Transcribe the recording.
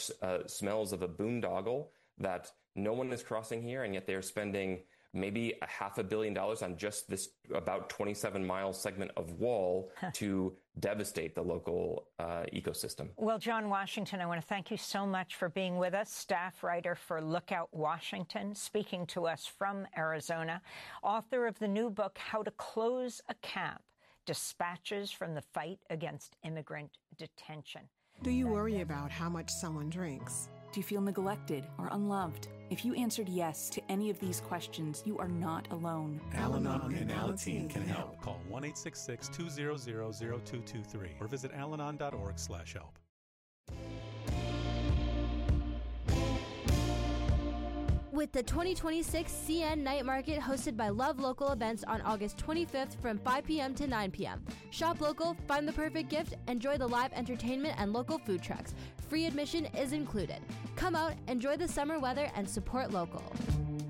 smells of a boondoggle that no one is crossing here, and yet they're spending maybe $500 million on just this about 27-mile segment of wall to devastate the local ecosystem. Well, John Washington, I want to thank you so much for being with us, staff writer for Lookout Washington, speaking to us from Arizona, author of the new book, How to Close a Camp, Dispatches from the Fight Against Immigrant Detention. Do you worry about how much someone drinks? Do you feel neglected or unloved? If you answered yes to any of these questions, you are not alone. Al-Anon and Alateen can help. Call 1-866-200-0223 or visit alanon.org/help. With the 2026 CN Night Market hosted by Love Local Events on August 25th from 5 p.m. to 9 p.m. Shop local, find the perfect gift, enjoy the live entertainment and local food trucks. Free admission is included. Come out, enjoy the summer weather, and support local.